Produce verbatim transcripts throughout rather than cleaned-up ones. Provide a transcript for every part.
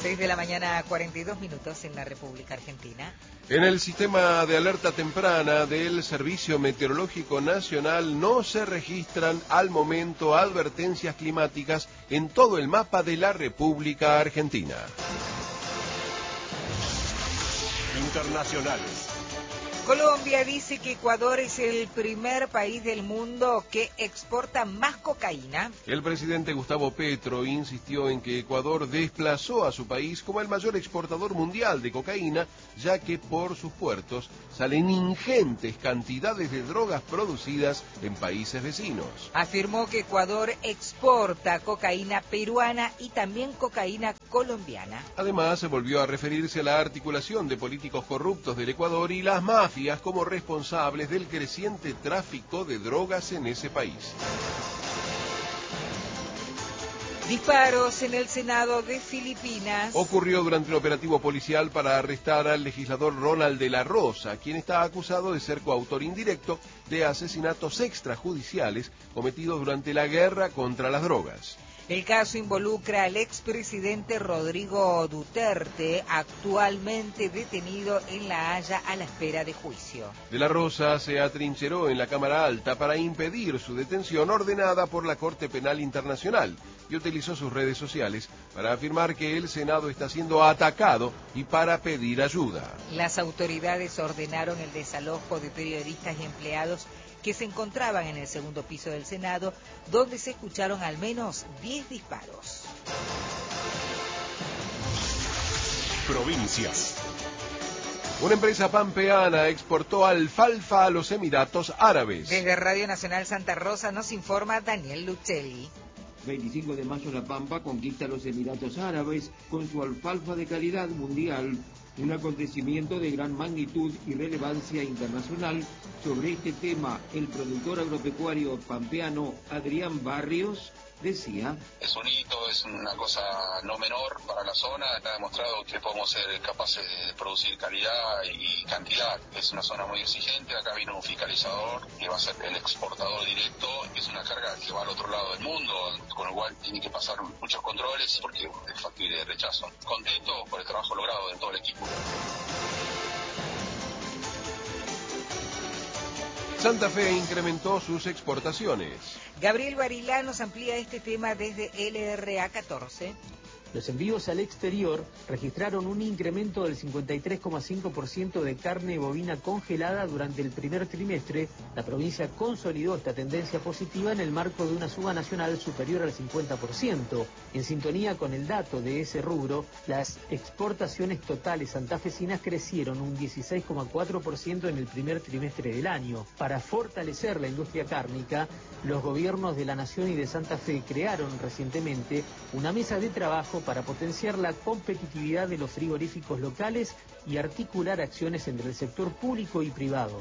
seis de la mañana, cuarenta y dos minutos en la República Argentina. En el sistema de alerta temprana del Servicio Meteorológico Nacional no se registran al momento advertencias climáticas en todo el mapa de la República Argentina. Internacionales. Colombia dice que Ecuador es el primer país del mundo que exporta más cocaína. El presidente Gustavo Petro insistió en que Ecuador desplazó a su país como el mayor exportador mundial de cocaína, ya que por sus puertos salen ingentes cantidades de drogas producidas en países vecinos. Afirmó que Ecuador exporta cocaína peruana y también cocaína colombiana. Además, se volvió a referirse a la articulación de políticos corruptos del Ecuador y las mafias como responsables del creciente tráfico de drogas en ese país. Disparos en el Senado de Filipinas. Ocurrió durante un operativo policial para arrestar al legislador Ronald de la Rosa, quien está acusado de ser coautor indirecto de asesinatos extrajudiciales cometidos durante la guerra contra las drogas. El caso involucra al expresidente Rodrigo Duterte, actualmente detenido en La Haya a la espera de juicio. De la Rosa se atrincheró en la Cámara Alta para impedir su detención ordenada por la Corte Penal Internacional y utilizó sus redes sociales para afirmar que el Senado está siendo atacado y para pedir ayuda. Las autoridades ordenaron el desalojo de periodistas y empleados que se encontraban en el segundo piso del Senado, donde se escucharon al menos diez disparos. Provincias. Una empresa pampeana exportó alfalfa a los Emiratos Árabes. Desde Radio Nacional Santa Rosa nos informa Daniel Luchelli. veinticinco de mayo La Pampa conquista a los Emiratos Árabes con su alfalfa de calidad mundial, un acontecimiento de gran magnitud y relevancia internacional. Sobre este tema, el productor agropecuario pampeano Adrián Barrios decía: es un hito, es una cosa no menor para la zona, está demostrado que podemos ser capaces de producir calidad y cantidad. Es una zona muy exigente, acá vino un fiscalizador que va a ser el exportador directo, es una carga que va al otro lado del mundo, con lo cual tiene que pasar muchos controles porque es factible de rechazo. Contento por el trabajo logrado de todo el equipo. Santa Fe incrementó sus exportaciones. Gabriel Barilá nos amplía este tema desde L R A catorce. Los envíos al exterior registraron un incremento del cincuenta y tres coma cinco por ciento de carne bovina congelada durante el primer trimestre. La provincia consolidó esta tendencia positiva en el marco de una suba nacional superior al cincuenta por ciento. En sintonía con el dato de ese rubro, las exportaciones totales santafesinas crecieron un dieciséis coma cuatro por ciento en el primer trimestre del año. Para fortalecer la industria cárnica, los gobiernos de la Nación y de Santa Fe crearon recientemente una mesa de trabajo para potenciar la competitividad de los frigoríficos locales y articular acciones entre el sector público y privado.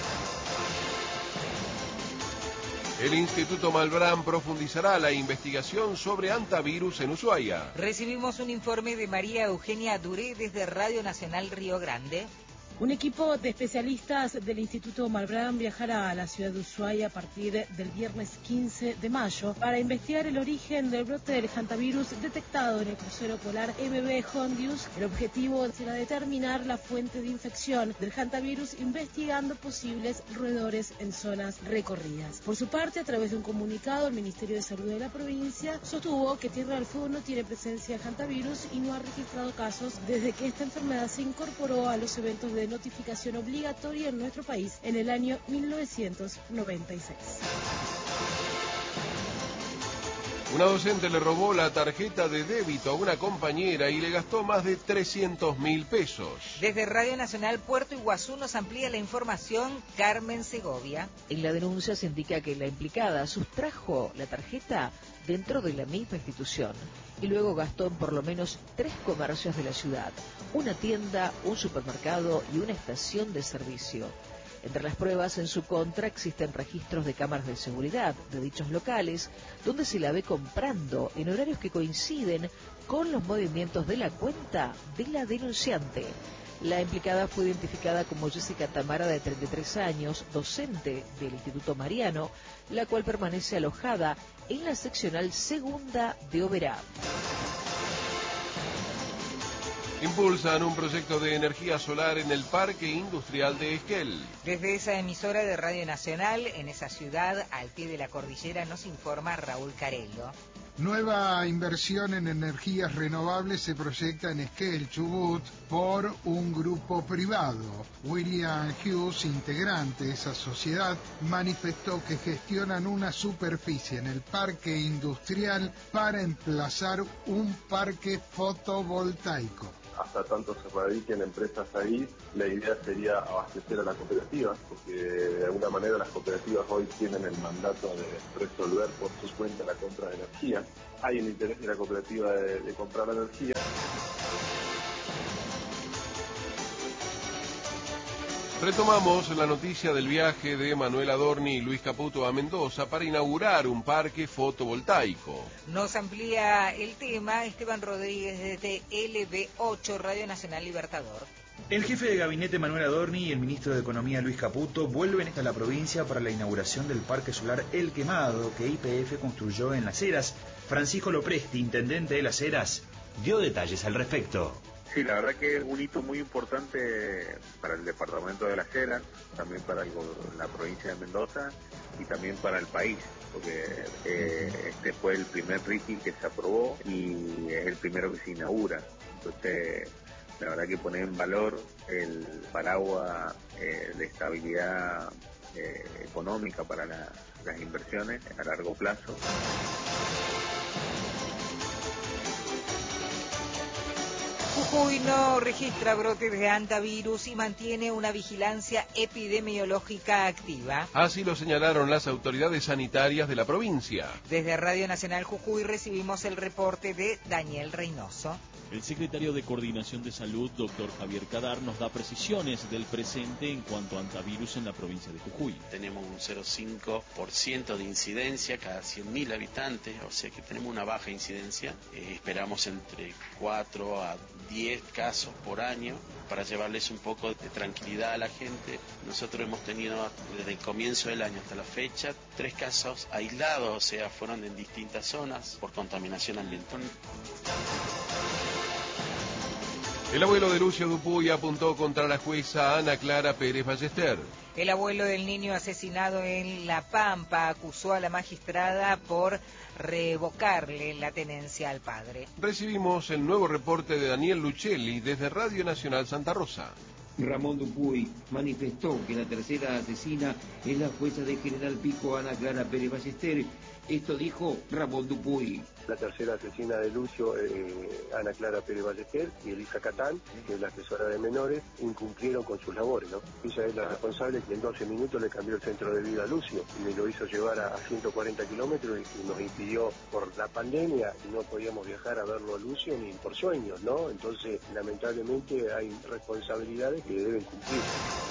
El Instituto Malbrán profundizará la investigación sobre hantavirus en Ushuaia. Recibimos un informe de María Eugenia Duré desde Radio Nacional Río Grande. Un equipo de especialistas del Instituto Malbrán viajará a la ciudad de Ushuaia a partir del viernes quince de mayo para investigar el origen del brote del hantavirus detectado en el crucero polar M V Hondius. El objetivo será determinar la fuente de infección del hantavirus, investigando posibles roedores en zonas recorridas. Por su parte, a través de un comunicado, el Ministerio de Salud de la provincia sostuvo que Tierra del Fuego no tiene presencia de hantavirus y no ha registrado casos desde que esta enfermedad se incorporó a los eventos de notificación obligatoria en nuestro país en el año mil novecientos noventa y seis. Una docente le robó la tarjeta de débito a una compañera y le gastó más de trescientos mil pesos. Desde Radio Nacional Puerto Iguazú nos amplía la información Carmen Segovia. En la denuncia se indica que la implicada sustrajo la tarjeta dentro de la misma institución y luego gastó en por lo menos tres comercios de la ciudad, una tienda, un supermercado y una estación de servicio. Entre las pruebas en su contra existen registros de cámaras de seguridad de dichos locales, donde se la ve comprando en horarios que coinciden con los movimientos de la cuenta de la denunciante. La implicada fue identificada como Jessica Tamara, de treinta y tres años, docente del Instituto Mariano, la cual permanece alojada en la seccional segunda de Oberá. Impulsan un proyecto de energía solar en el Parque Industrial de Esquel. Desde esa emisora de Radio Nacional, en esa ciudad, al pie de la cordillera, nos informa Raúl Carello. Nueva inversión en energías renovables se proyecta en Esquel, Chubut, por un grupo privado. William Hughes, integrante de esa sociedad, manifestó que gestionan una superficie en el parque industrial para emplazar un parque fotovoltaico. Hasta tanto se radiquen empresas ahí, la idea sería abastecer a las cooperativas, porque de alguna manera las cooperativas hoy tienen el mandato de resolver por su cuenta la compra de energía. Hay un interés de la cooperativa de, de comprar la energía. Retomamos la noticia del viaje de Manuel Adorni y Luis Caputo a Mendoza para inaugurar un parque fotovoltaico. Nos amplía el tema Esteban Rodríguez desde L B ocho, Radio Nacional Libertador. El jefe de gabinete Manuel Adorni y el ministro de Economía Luis Caputo vuelven a la provincia para la inauguración del parque solar El Quemado que Y P F construyó en Las Heras. Francisco Lopresti, intendente de Las Heras, dio detalles al respecto. Sí, la verdad que es un hito muy importante para el departamento de Las Heras, también para el, la provincia de Mendoza y también para el país, porque eh, este fue el primer R I G I que se aprobó y es el primero que se inaugura. Entonces, la verdad que poner en valor el paraguas eh, de estabilidad eh, económica para la, las inversiones a largo plazo. Jujuy no registra brotes de hantavirus y mantiene una vigilancia epidemiológica activa. Así lo señalaron las autoridades sanitarias de la provincia. Desde Radio Nacional Jujuy recibimos el reporte de Daniel Reynoso. El secretario de Coordinación de Salud, doctor Javier Cadar, nos da precisiones del presente en cuanto a hantavirus en la provincia de Jujuy. Tenemos un cero coma cinco por ciento de incidencia cada cien mil habitantes, o sea que tenemos una baja incidencia. Eh, esperamos entre cuatro a diez casos por año para llevarles un poco de tranquilidad a la gente. Nosotros hemos tenido desde el comienzo del año hasta la fecha tres casos aislados, o sea, fueron en distintas zonas por contaminación ambiental. El abuelo de Lucio Dupuy apuntó contra la jueza Ana Clara Pérez Ballester. El abuelo del niño asesinado en La Pampa acusó a la magistrada por revocarle la tenencia al padre. Recibimos el nuevo reporte de Daniel Luchelli desde Radio Nacional Santa Rosa. Ramón Dupuy manifestó que la tercera asesina es la jueza de General Pico, Ana Clara Pérez Ballester. Esto dijo Ramón Dupuy. La tercera asesina de Lucio, eh, Ana Clara Pérez Ballester, y Elisa Catán, que es la asesora de menores, incumplieron con sus labores, ¿no? Ella es la responsable que en doce minutos le cambió el centro de vida a Lucio y me lo hizo llevar a, a ciento cuarenta kilómetros y, y nos impidió por la pandemia y no podíamos viajar a verlo a Lucio ni por sueños, ¿no? Entonces, lamentablemente hay responsabilidades que deben cumplir.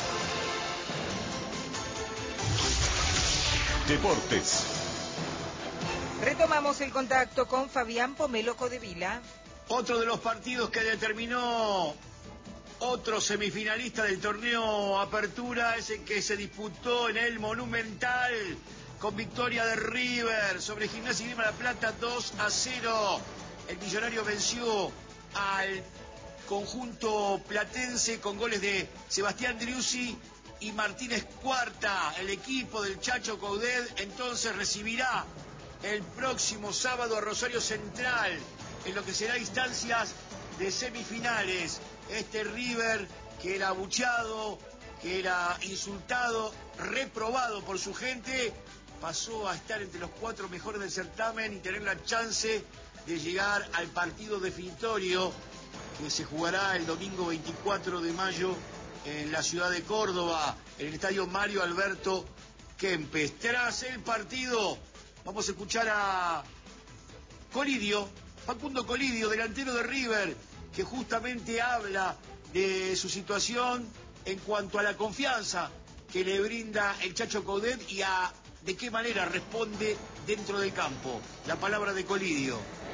Deportes. Retomamos el contacto con Fabián Pomelo Codevila. Otro de los partidos que determinó otro semifinalista del torneo Apertura es el que se disputó en el Monumental con victoria de River sobre Gimnasia y Grima La Plata dos a cero. El millonario venció al conjunto platense con goles de Sebastián Driussi y Martínez Cuarta. El equipo del Chacho Coudet entonces recibirá el próximo sábado a Rosario Central, en lo que será instancias de semifinales. Este River que era abucheado, que era insultado, reprobado por su gente, pasó a estar entre los cuatro mejores del certamen y tener la chance de llegar al partido definitorio que se jugará el domingo veinticuatro de mayo en la ciudad de Córdoba, en el estadio Mario Alberto Kempes. Tras el partido, vamos a escuchar a Colidio, Facundo Colidio, delantero de River, que justamente habla de su situación en cuanto a la confianza que le brinda el Chacho Coudet y a de qué manera responde dentro del campo. La palabra de Colidio.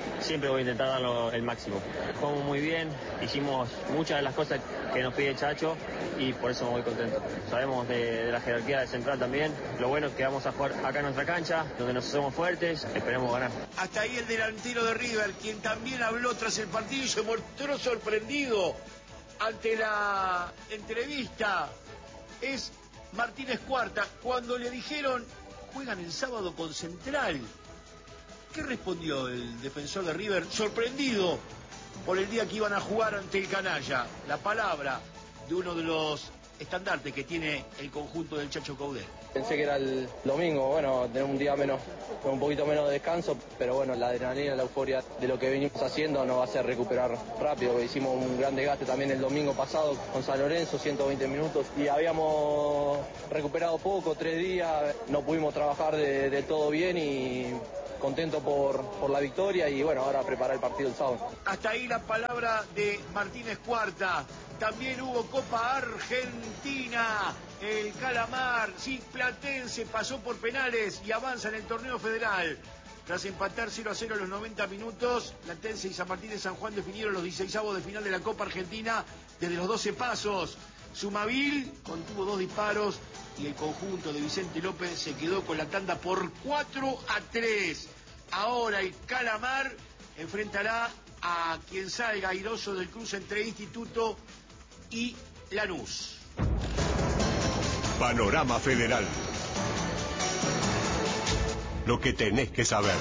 siempre voy a intentar darlo el máximo. Jugamos muy bien, hicimos muchas de las cosas que nos pide Chacho y por eso me voy contento. Sabemos de, de la jerarquía de Central también. Lo bueno es que vamos a jugar acá en nuestra cancha, donde nos hacemos fuertes, esperemos ganar. Hasta ahí el delantero de River, quien también habló tras el partido y se mostró sorprendido ante la entrevista, es Martínez Cuarta. Cuando le dijeron, juegan el sábado con Central, ¿qué respondió el defensor de River? Sorprendido por el día que iban a jugar ante el canalla. La palabra de uno de los estandartes que tiene el conjunto del Chacho Coudet. Pensé que era el domingo, bueno, tener un día menos, con un poquito menos de descanso, pero bueno, la adrenalina, la euforia de lo que venimos haciendo nos va a hacer recuperar rápido. Hicimos un gran desgaste también el domingo pasado con San Lorenzo, ciento veinte minutos, y habíamos recuperado poco, tres días, no pudimos trabajar de, de todo bien y contento por, por la victoria y bueno, ahora preparar el partido el sábado. Hasta ahí la palabra de Martínez Cuarta. También hubo Copa Argentina. El Calamar, sí, Platense pasó por penales y avanza en el torneo federal. Tras empatar cero a cero a los noventa minutos, Platense y San Martín de San Juan definieron los dieciseisavos de final de la Copa Argentina desde los doce pasos. Sumavil contuvo dos disparos y el conjunto de Vicente López se quedó con la tanda por cuatro a tres. Ahora el Calamar enfrentará a quien salga airoso del cruce entre Instituto y Lanús. Panorama Federal. Lo que tenés que saber.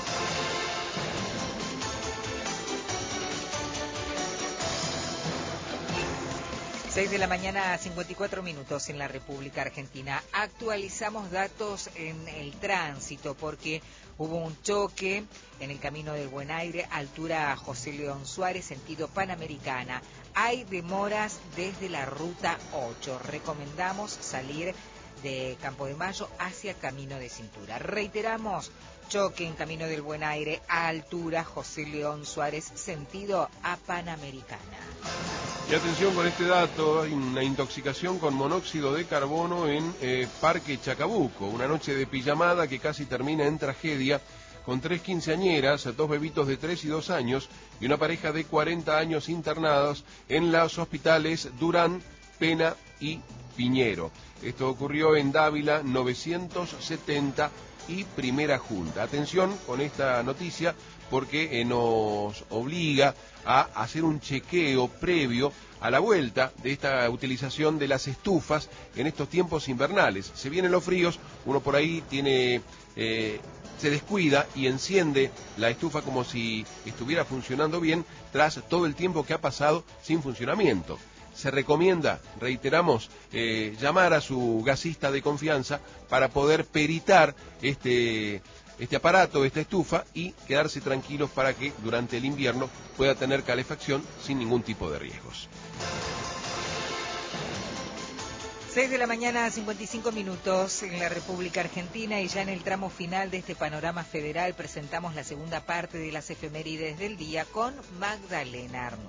seis de la mañana, cincuenta y cuatro minutos en la República Argentina. Actualizamos datos en el tránsito porque hubo un choque en el Camino del Buen Aire, altura José León Suárez, sentido Panamericana. Hay demoras desde la ruta ocho. Recomendamos salir de Campo de Mayo hacia Camino de Cintura. Reiteramos, choque en Camino del Buen Aire, a altura José León Suárez, sentido a Panamericana. Y atención con este dato, hay una intoxicación con monóxido de carbono en eh, Parque Chacabuco, una noche de pijamada que casi termina en tragedia, con tres quinceañeras, dos bebitos de tres y dos años y una pareja de cuarenta años internados en los hospitales Durán, Pena y Piñero. Esto ocurrió en Dávila novecientos setenta y Primera Junta. Atención con esta noticia porque eh, nos obliga a hacer un chequeo previo a la vuelta de esta utilización de las estufas en estos tiempos invernales. Se vienen los fríos, uno por ahí tiene eh, se descuida y enciende la estufa como si estuviera funcionando bien tras todo el tiempo que ha pasado sin funcionamiento. Se recomienda, reiteramos, eh, llamar a su gasista de confianza para poder peritar este, este aparato, esta estufa, y quedarse tranquilos para que durante el invierno pueda tener calefacción sin ningún tipo de riesgos. seis de la mañana, cincuenta y cinco minutos en la República Argentina, y ya en el tramo final de este panorama federal presentamos la segunda parte de las efemérides del día con Magdalena Arnú.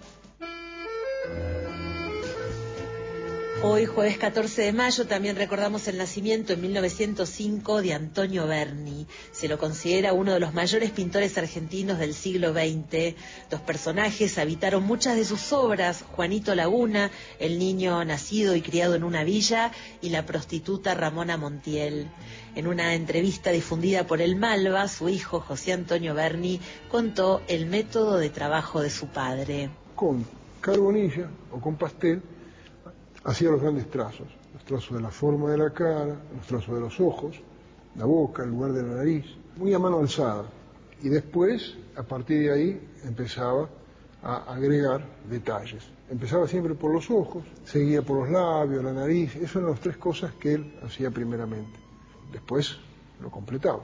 Hoy, jueves catorce de mayo, también recordamos el nacimiento en mil novecientos cinco de Antonio Berni. Se lo considera uno de los mayores pintores argentinos del siglo veinte. Dos personajes habitaron muchas de sus obras: Juanito Laguna, el niño nacido y criado en una villa, y la prostituta Ramona Montiel. En una entrevista difundida por el Malva, su hijo José Antonio Berni contó el método de trabajo de su padre. Con carbonilla o con pastel hacía los grandes trazos, los trazos de la forma de la cara, los trazos de los ojos, la boca, el lugar de la nariz, muy a mano alzada. Y después, a partir de ahí, empezaba a agregar detalles. Empezaba siempre por los ojos, seguía por los labios, la nariz. Esas eran las tres cosas que él hacía primeramente. Después lo completaba.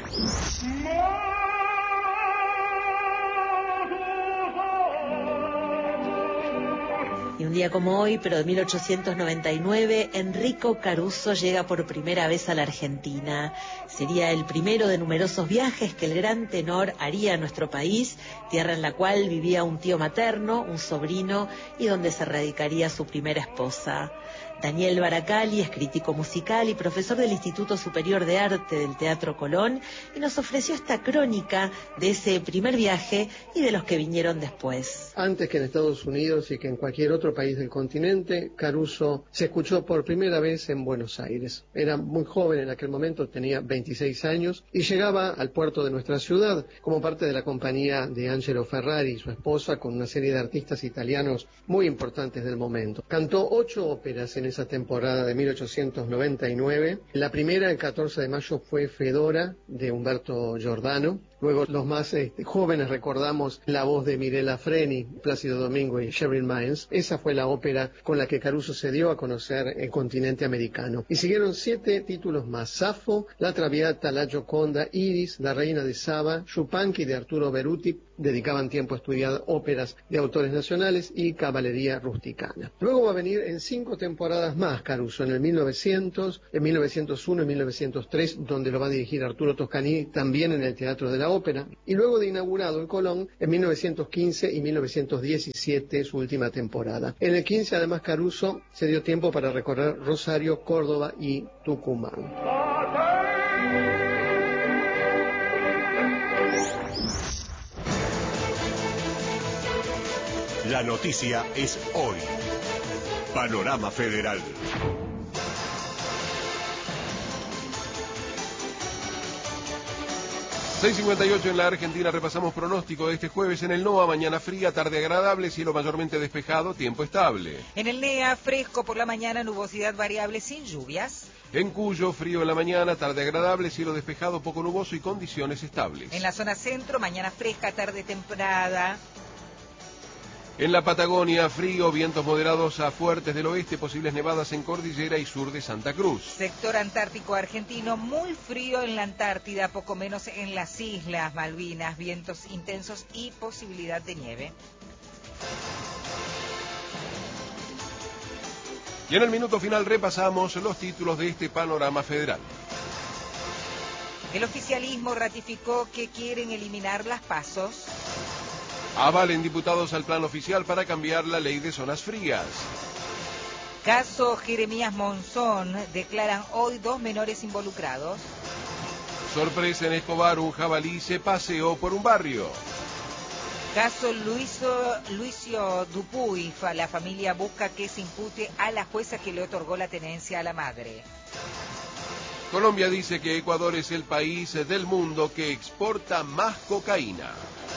Y un día como hoy, pero de mil ochocientos noventa y nueve, Enrico Caruso llega por primera vez a la Argentina. Sería el primero de numerosos viajes que el gran tenor haría a nuestro país, tierra en la cual vivía un tío materno, un sobrino, y donde se radicaría su primera esposa. Daniel Baracali es crítico musical y profesor del Instituto Superior de Arte del Teatro Colón y nos ofreció esta crónica de ese primer viaje y de los que vinieron después. Antes que en Estados Unidos y que en cualquier otro país del continente, Caruso se escuchó por primera vez en Buenos Aires. Era muy joven en aquel momento, tenía veintiséis años y llegaba al puerto de nuestra ciudad como parte de la compañía de Angelo Ferrari y su esposa, con una serie de artistas italianos muy importantes del momento. Cantó ocho óperas en esa temporada de mil ochocientos noventa y nueve. La primera, el catorce de mayo, fue Fedora, de Humberto Giordano. Luego los más este, jóvenes recordamos La voz de Mirella Freni, Plácido Domingo y Cheryl Mines. Esa fue la ópera con la que Caruso se dio a conocer el continente americano. Y siguieron siete títulos más: Safo, La Traviata, La Gioconda, Iris, La Reina de Saba, Yupanqui de Arturo Beruti, dedicaban tiempo a estudiar óperas de autores nacionales, y Caballería Rusticana. Luego va a venir en cinco temporadas más Caruso, en el mil novecientos, en mil novecientos uno y mil novecientos tres, donde lo va a dirigir Arturo Toscanini, también en el Teatro de la Ópera, y luego de inaugurado el Colón en mil novecientos quince y mil novecientos diecisiete, su última temporada. En el quince, además, Caruso se dio tiempo para recorrer Rosario, Córdoba y Tucumán. La noticia es hoy. Panorama Federal. seis cincuenta y ocho en la Argentina. Repasamos pronóstico de este jueves. En el NOA, mañana fría, tarde agradable, cielo mayormente despejado, tiempo estable. En el NEA, fresco por la mañana, nubosidad variable sin lluvias. En Cuyo, frío en la mañana, tarde agradable, cielo despejado, poco nuboso y condiciones estables. En la zona centro, mañana fresca, tarde templada. En la Patagonia, frío, vientos moderados a fuertes del oeste, posibles nevadas en cordillera y sur de Santa Cruz. Sector antártico argentino, muy frío en la Antártida, poco menos en las Islas Malvinas, vientos intensos y posibilidad de nieve. Y en el minuto final repasamos los títulos de este panorama federal. El oficialismo ratificó que quieren eliminar las PASOs. Avalen diputados al plan oficial para cambiar la ley de zonas frías. Caso Jeremías Monzón, declaran hoy dos menores involucrados. Sorpresa en Escobar, un jabalí se paseó por un barrio. Caso Luisio, Luisio Dupuy, la familia busca que se impute a la jueza que le otorgó la tenencia a la madre. Colombia dice que Ecuador es el país del mundo que exporta más cocaína.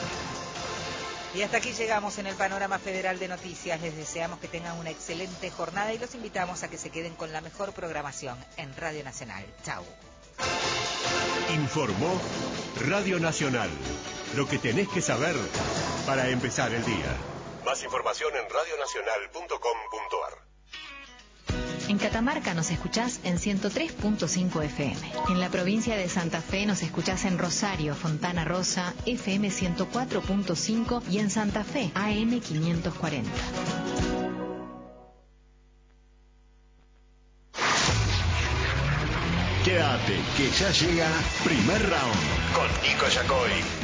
Y hasta aquí llegamos en el Panorama Federal de Noticias. Les deseamos que tengan una excelente jornada y los invitamos a que se queden con la mejor programación en Radio Nacional. Chau. Informó Radio Nacional. Lo que tenés que saber para empezar el día. Más información en radio nacional punto com punto a r. En Catamarca nos escuchás en ciento tres punto cinco F M. En la provincia de Santa Fe nos escuchás en Rosario, Fontana Rosa, F M ciento cuatro punto cinco y en Santa Fe, A M quinientos cuarenta. Quédate, que ya llega Primer Round con Nico Yacoy.